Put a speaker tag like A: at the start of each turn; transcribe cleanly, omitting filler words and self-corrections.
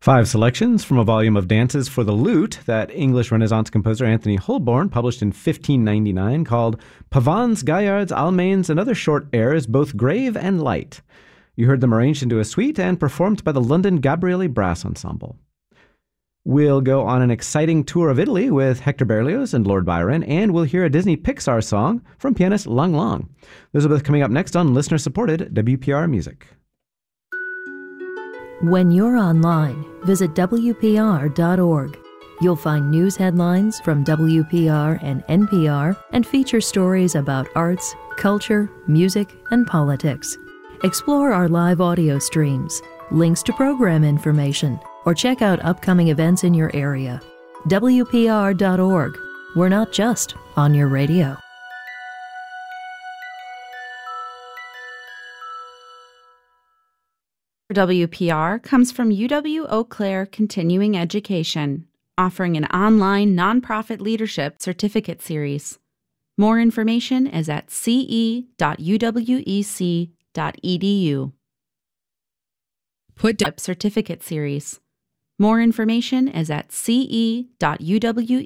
A: 5 selections from a volume of dances for the lute that English Renaissance composer Anthony Holborn published in 1599 called Pavans, Gaillards, Almains, and Other Short Airs, Both Grave and Light. You heard them arranged into a suite and performed by the London Gabrieli Brass Ensemble. We'll go on an exciting tour of Italy with Hector Berlioz and Lord Byron, and we'll hear a Disney Pixar song from pianist Lang Lang. Those are both coming up next on listener-supported WPR Music.
B: When you're online, visit WPR.org. You'll find news headlines from WPR and NPR and feature stories about arts, culture, music, and politics. Explore our live audio streams, links to program information, or check out upcoming events in your area. WPR.org. We're not just on your radio.
C: WPR comes from UW Eau Claire Continuing Education, offering an online nonprofit leadership certificate series. More information is at ce.uwec.edu. Put certificate series. More information is at ce.uwec.edu.